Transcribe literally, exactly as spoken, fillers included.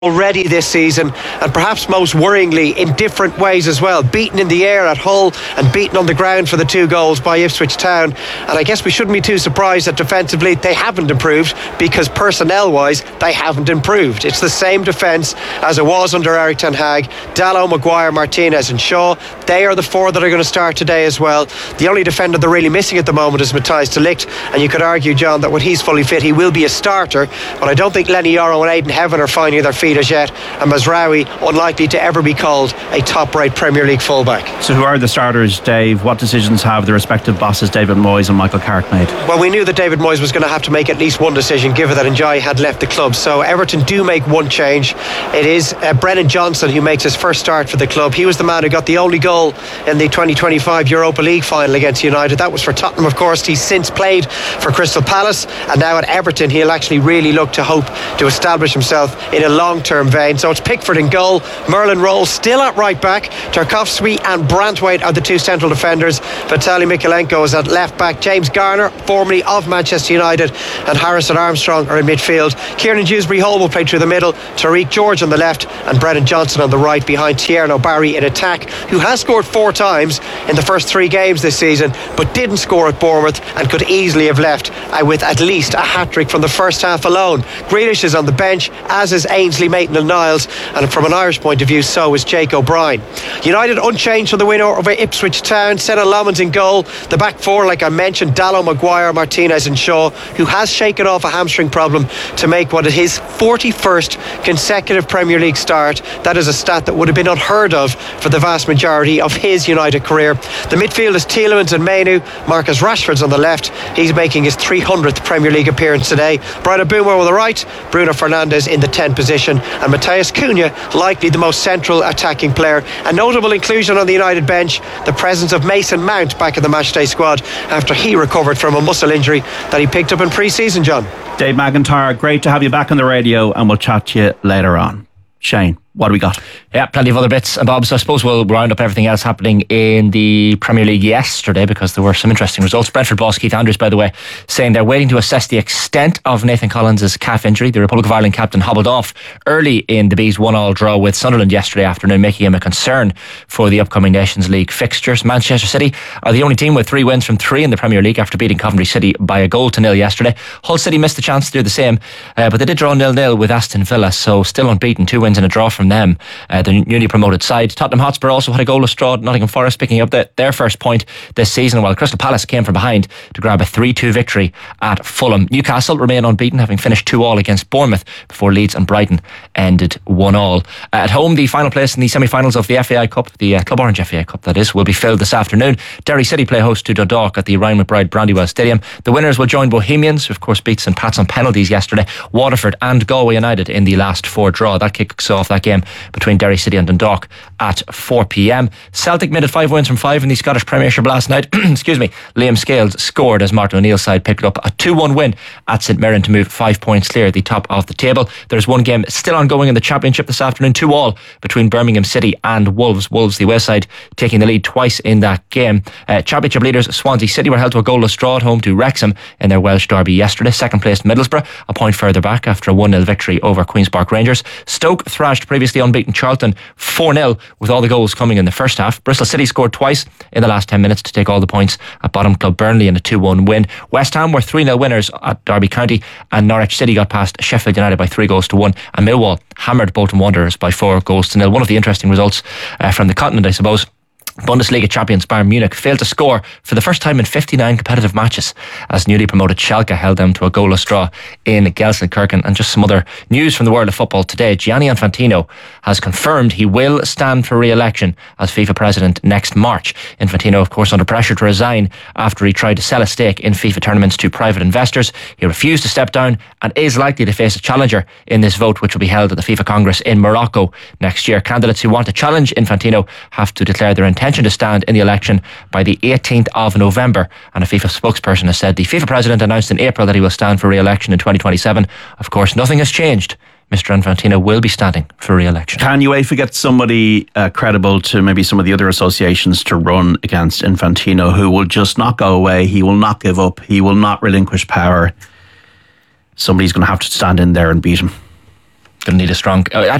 already this season, and perhaps most worryingly in different ways as well. Beaten in the air at Hull and beaten on the ground for the two goals by Ipswich Town. And I guess we shouldn't be too surprised that defensively they haven't improved, because personnel wise they haven't improved. It's the same defence as it was under Eric Ten Hag. Dalot, Maguire, Martinez and Shaw, they are the four that are going to start today as well. The only defender they're really missing at the moment is Matthijs de Ligt, and you could argue, John, that when he's fully fit he will be a starter, but I don't think Lenny Yoro and Aidan Heaven are finding their feet as yet, and Mazraoui unlikely to ever be called a top-rate Premier League fullback. So who are the starters, Dave? What decisions have the respective bosses David Moyes and Michael Carrick made? Well, we knew that David Moyes was going to have to make at least one decision, given that Ndiaye had left the club. So Everton do make one change. It is uh, Brennan Johnson who makes his first start for the club. He was the man who got the only goal in the twenty twenty-five Europa League final against United. That was for Tottenham, of course. He's since played for Crystal Palace, and now at Everton he'll actually really look to hope to establish himself in a long-term vein. So it's Pickford in goal, Merlin Roll still at right back, Tarkowski and Branthwaite are the two central defenders, Vitaly Mykolenko is at left back, James Garner, formerly of Manchester United, and Harrison Armstrong are in midfield. Kieran Dewsbury-Hall will play through the middle, Tariq George on the left and Brennan Johnson on the right, behind Tierno Barry in attack, who has scored four times in the first three games this season but didn't score at Bournemouth and could easily have left uh, with at least a hat-trick from the first half alone. Grealish is on the bench, as is Ainsley Maitland-Niles, and from an Irish point of view so is Jake O'Brien. United unchanged from the win over Ipswich Town. Senna Lommans in goal. The back four, like I mentioned, Dalot, Maguire, Martinez and Shaw, who has shaken off a hamstring problem to make what is his forty-first consecutive Premier League start. That is a stat that would have been unheard of for the vast majority of his United career. The midfield is Tielemans and Mainu. Marcus Rashford's on the left. He's making his three hundredth Premier League appearance today. Brian Mbeumo on the right, Bruno Fernandes in the tenth position, and Matheus Cunha likely the most central attacking player. A notable inclusion on the United bench, the presence of Mason Mount back in the matchday squad after he recovered from a muscle injury that he picked up in pre-season, John. Dave McIntyre, great to have you back on the radio, and we'll chat to you later on. Shane, what do we got? Yeah, plenty of other bits and bobs. I suppose we'll round up everything else happening in the Premier League yesterday, because there were some interesting results. Brentford boss Keith Andrews, by the way, saying they're waiting to assess the extent of Nathan Collins' calf injury. The Republic of Ireland captain hobbled off early in the Bees' one-all draw with Sunderland yesterday afternoon, making him a concern for the upcoming Nations League fixtures. Manchester City are the only team with three wins from three in the Premier League after beating Coventry City by a goal to nil yesterday. Hull City missed the chance to do the same, uh, but they did draw nil-nil with Aston Villa, so still unbeaten, two wins and a draw from them. Uh, the newly promoted side. Tottenham Hotspur also had a goalless draw at Nottingham Forest, picking up the, their first point this season, while Crystal Palace came from behind to grab a three two victory at Fulham. Newcastle remain unbeaten, having finished two all against Bournemouth before Leeds and Brighton ended one all. Uh, at home, the final place in the semi-finals of the F A I Cup, the uh, Club Orange F A I Cup that is, will be filled this afternoon. Derry City play host to Dundalk at the Ryan McBride Brandywell Stadium. The winners will join Bohemians, who of course beat St Pat's on penalties yesterday, Waterford and Galway United in the last four draw. That kicks off that game between Derry City and Dundalk at four p.m. Celtic made it five wins from five in the Scottish Premiership last night. Excuse me. Liam Scales scored as Martin O'Neill's side picked up a two one win at St Mirren to move five points clear at the top of the table. There's one game still ongoing in the Championship this afternoon, two all between Birmingham City and Wolves. Wolves, the West side, taking the lead twice in that game. Uh, Championship leaders Swansea City were held to a goalless draw at home to Wrexham in their Welsh derby yesterday. Second placed Middlesbrough, a point further back after a one nil victory over Queen's Park Rangers. Stoke thrashed previously unbeaten Charlton four nil with all the goals coming in the first half. Bristol City scored twice in the last ten minutes to take all the points at bottom club Burnley in a two one win. West Ham were three nil winners at Derby County, and Norwich City got past Sheffield United by three goals to one, and Millwall hammered Bolton Wanderers by four goals to nil. One of the interesting results uh, from the continent, I suppose. Bundesliga champions Bayern Munich failed to score for the first time in fifty-nine competitive matches as newly promoted Schalke held them to a goalless draw in Gelsenkirchen. And just some other news from the world of football today. Gianni Infantino has confirmed he will stand for re-election as FIFA president next March. Infantino, of course, under pressure to resign after he tried to sell a stake in FIFA tournaments to private investors. He refused to step down and is likely to face a challenger in this vote, which will be held at the FIFA Congress in Morocco next year. Candidates who want to challenge Infantino have to declare their intention to stand in the election by the eighteenth of November, and a FIFA spokesperson has said the FIFA president announced in April that he will stand for re-election in twenty twenty-seven. Of course, nothing has changed. Mister Infantino will be standing for re-election. Can UEFA get somebody uh, credible to maybe some of the other associations to run against Infantino, who will just not go away, he will not give up, he will not relinquish power? Somebody's going to have to stand in there and beat him. Going to need a strong. Uh,